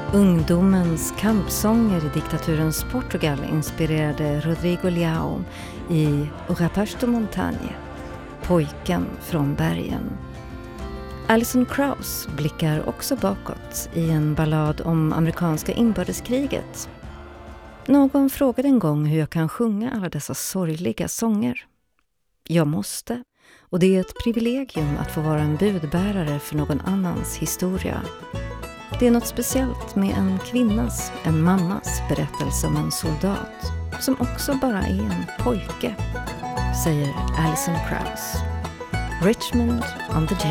Ungdomens kampsånger i diktaturens Portugal inspirerade Rodrigo Leão i O Rapaz de Montagne, pojken från bergen. Alison Krauss blickar också bakåt i en ballad om amerikanska inbördeskriget. Någon frågade en gång hur jag kan sjunga alla dessa sorgliga sånger. Jag måste, och det är ett privilegium att få vara en budbärare för någon annans historia. Det är något speciellt med en kvinnas, en mammas berättelse om en soldat som också bara är en pojke, säger Alison Krauss. Richmond on the James.